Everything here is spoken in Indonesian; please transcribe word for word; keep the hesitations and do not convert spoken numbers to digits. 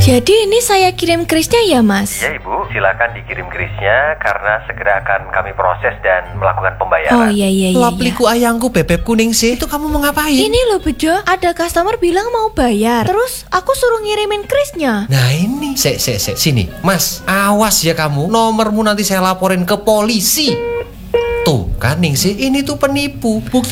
Jadi ini saya kirim krisnya ya, Mas? Iya, Ibu. Silakan dikirim krisnya karena segera akan kami proses dan melakukan pembayaran. Oh iya iya iya. Lapliku ayangku bebek kuning sih. Itu kamu mau ngapain? Ini loh Bejo, ada customer bilang mau bayar. Terus aku suruh ngirimin krisnya. Nah ini, sek sek sek sini, Mas. Awas ya kamu, nomormu nanti saya laporin ke polisi. Tuh kan Ningsih, ini tuh penipu. Bukti